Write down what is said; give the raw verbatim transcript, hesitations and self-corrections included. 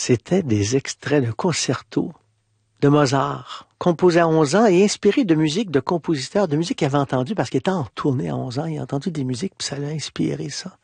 C'était des extraits de concertos de Mozart, composé à onze ans et inspiré de musique de compositeurs, de musique qu'il avait entendu parce qu'il était en tournée à onze ans, il a entendu des musiques puis ça l'a inspiré ça.